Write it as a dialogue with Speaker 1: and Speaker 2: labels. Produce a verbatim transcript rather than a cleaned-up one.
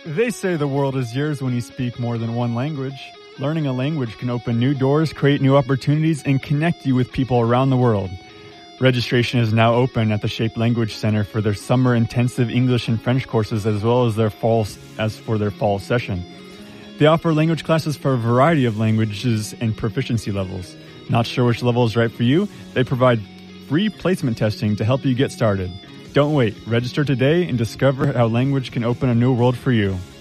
Speaker 1: They say the world is yours when you speak more than one language. Learning a language can open new doors, create new opportunities, and connect you with people around the world. Registration is now open at the Shape Language Center for their summer intensive English and French courses, as well as their fall as for their fall session. They offer language classes for a variety of languages and proficiency levels. Not sure which level is right for you? They provide free placement testing to help you get started. Don't wait. Register today and discover how language can open a new world for you.